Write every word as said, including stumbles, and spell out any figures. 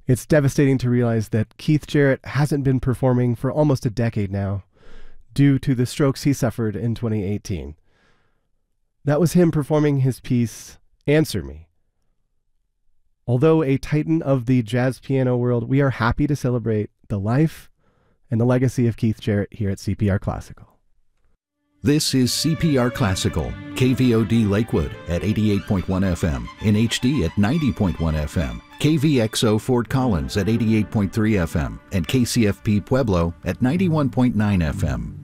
It's devastating to realize that Keith Jarrett hasn't been performing for almost a decade now due to the strokes he suffered in twenty eighteen. That was him performing his piece, Answer Me. Although a titan of the jazz piano world, we are happy to celebrate the life and the legacy of Keith Jarrett here at C P R Classical. This is C P R Classical, K V O D Lakewood at eighty-eight point one F M, in H D at ninety point one F M, K V X O Fort Collins at eighty-eight point three F M, and K C F P Pueblo at ninety-one point nine F M.